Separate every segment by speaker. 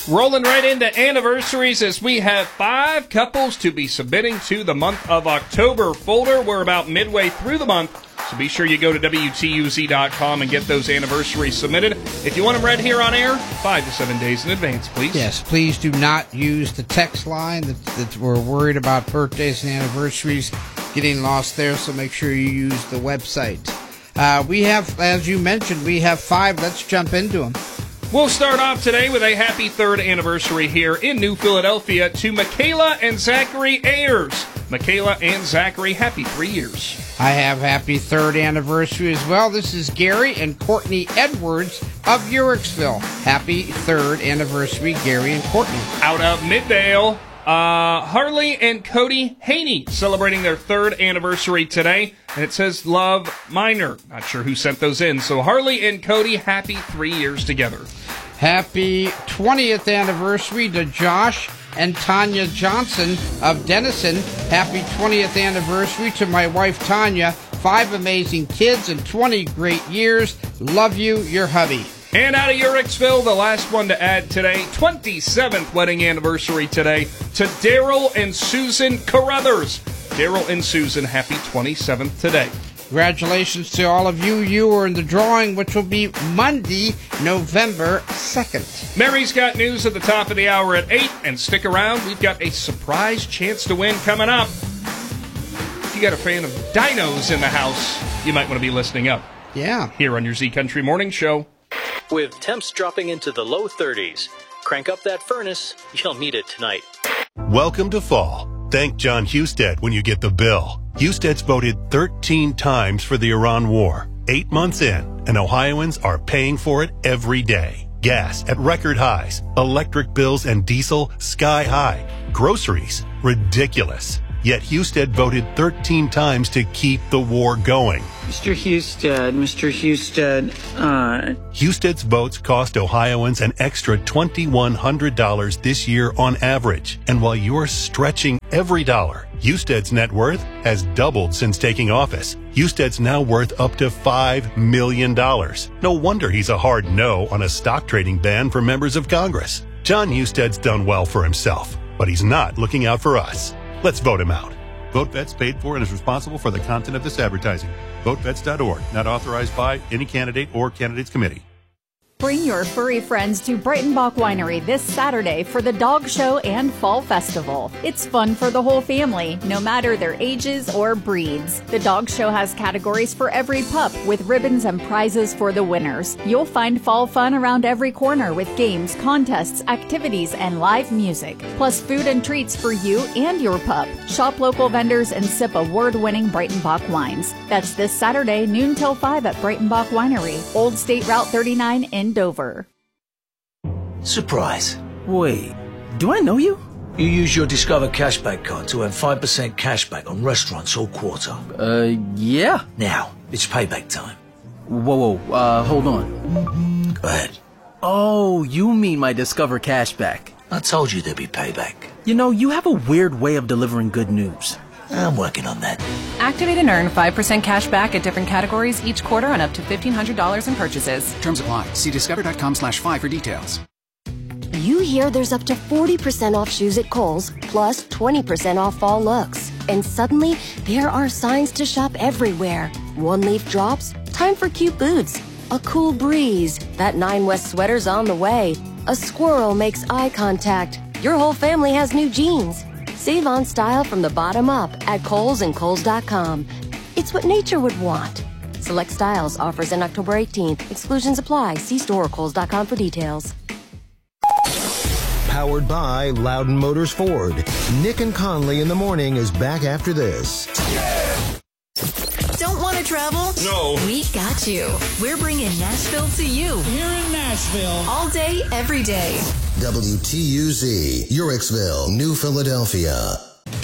Speaker 1: Rolling right into anniversaries as we have 5 couples to be submitting to the month of October folder. We're about midway through the month, so be sure you go to WTUZ.com and get those anniversaries submitted. If you want them read here on air, 5 to 7 days in advance, please.
Speaker 2: Yes, please do not use the text line. That we're worried about birthdays and anniversaries getting lost there, so make sure you use the website. We have, as you mentioned, we have 5. Let's jump into them.
Speaker 1: We'll start off today with a happy 3rd anniversary here in New Philadelphia to Michaela and Zachary Ayers. Michaela and Zachary, happy 3 years.
Speaker 2: I have happy 3rd anniversary as well. This is Gary and Courtney Edwards of Uricksville. Happy 3rd anniversary, Gary and Courtney.
Speaker 1: Out of Middale, Harley and Cody Haney celebrating their 3rd anniversary today. And it says Love Minor. Not sure who sent those in. So Harley and Cody, happy 3 years together.
Speaker 2: Happy 20th anniversary to Josh and Tanya Johnson of Denison. Happy 20th anniversary to my wife Tanya. 5 amazing kids and 20 great years. Love you, your hubby.
Speaker 1: And out of Uricksville, the last one to add today, 27th wedding anniversary today to Daryl and Susan Carruthers. Daryl and Susan, happy 27th today.
Speaker 2: Congratulations to all of you. You are in the drawing, which will be Monday, November 2nd.
Speaker 1: Mary's got news at the top of the hour at 8, and stick around. We've got a surprise chance to win coming up. If you got a fan of dinos in the house, you might want to be listening up.
Speaker 2: Yeah.
Speaker 1: Here on your Z Country Morning Show.
Speaker 3: With temps dropping into the low 30s, crank up that furnace. You'll need it tonight.
Speaker 4: Welcome to fall. Thank John Husted when you get the bill. Husted's voted 13 times for the Iran war. 8 months in, and Ohioans are paying for it every day. Gas at record highs. Electric bills and diesel sky high. Groceries, ridiculous. Yet Husted voted 13 times to keep the war going.
Speaker 5: Mr. Husted.
Speaker 4: Husted's votes cost Ohioans an extra $2,100 this year on average. And while you're stretching every dollar, Husted's net worth has doubled since taking office. Husted's now worth up to $5 million. No wonder he's a hard no on a stock trading ban for members of Congress. John Husted's done well for himself, but he's not looking out for us. Let's vote him out. VoteVets paid for and is responsible for the content of this advertising. VoteVets.org, not authorized by any candidate or candidates committee.
Speaker 6: Bring your furry friends to Breitenbach Winery this Saturday for the Dog Show and Fall Festival. It's fun for the whole family, no matter their ages or breeds. The Dog Show has categories for every pup with ribbons and prizes for the winners. You'll find fall fun around every corner with games, contests, activities, and live music. Plus food and treats for you and your pup. Shop local vendors and sip award-winning Breitenbach wines. That's this Saturday, noon till 5 at Breitenbach Winery, Old State Route 39 in Dover.
Speaker 7: Surprise.
Speaker 8: Wait, do I know you?
Speaker 7: You use your Discover Cashback card to earn 5% cashback on restaurants all quarter.
Speaker 8: Yeah.
Speaker 7: Now, it's payback time.
Speaker 8: Whoa, hold on.
Speaker 7: Go ahead.
Speaker 8: Oh, you mean my Discover Cashback.
Speaker 7: I told you there'd be payback.
Speaker 8: You know, you have a weird way of delivering good news.
Speaker 7: I'm working on that.
Speaker 9: Activate and earn 5% cash back at different categories each quarter on up to $1,500 in purchases.
Speaker 10: Terms apply. See discover.com/5 for details.
Speaker 11: You hear there's up to 40% off shoes at Kohl's, plus 20% off fall looks. And suddenly, there are signs to shop everywhere. One leaf drops, time for cute boots. A cool breeze, that 9 West sweater's on the way. A squirrel makes eye contact. Your whole family has new jeans. Save on style from the bottom up at Kohl's and Kohl's.com. It's what nature would want. Select styles, offers in October 18th. Exclusions apply. See store or Kohl's.com for details.
Speaker 12: Powered by Loudon Motors Ford. Nick and Conley in the morning is back after this.
Speaker 13: Don't want to travel?
Speaker 1: No.
Speaker 13: We got you. We're bringing Nashville to you.
Speaker 14: Here in Nashville.
Speaker 13: All day, every day.
Speaker 12: WTUZ, Uricksville, New Philadelphia.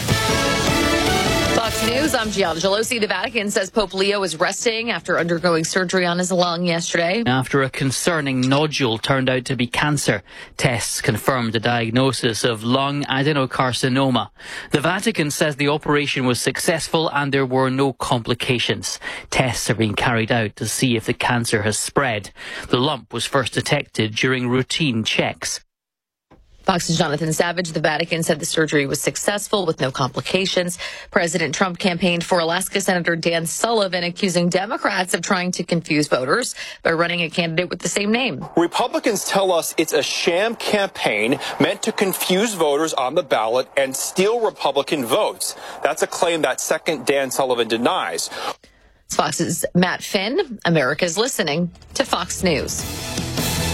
Speaker 15: Fox News, I'm Gianna Gelosi. The Vatican says Pope Leo is resting after undergoing surgery on his lung yesterday.
Speaker 16: After a concerning nodule turned out to be cancer, tests confirmed a diagnosis of lung adenocarcinoma. The Vatican says the operation was successful and there were no complications. Tests are being carried out to see if the cancer has spread. The lump was first detected during routine checks.
Speaker 15: Fox's Jonathan Savage, the Vatican said the surgery was successful with no complications. President Trump campaigned for Alaska Senator Dan Sullivan, accusing Democrats of trying to confuse voters by running a candidate with the same name.
Speaker 14: Republicans tell us it's a sham campaign meant to confuse voters on the ballot and steal Republican votes. That's a claim that second Dan Sullivan denies.
Speaker 15: It's Fox's Matt Finn. America's listening to Fox News.